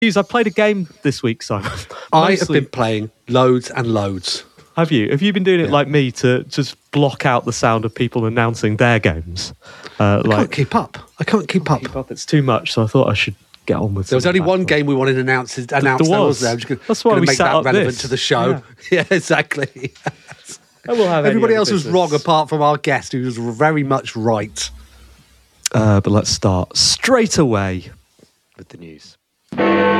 I've played a game this week, Simon. I have been playing loads and loads. Have you? Have you been doing it like me to just block out the sound of people announcing their games? I can't keep up. It's too much, so I thought I should get on with it. There was only one game we wanted announced. There was there. That's why we make set that up relevant this. to the show. Yeah, exactly. We'll have everybody else was wrong apart from our guest, who was very much right. But let's start straight away with the news.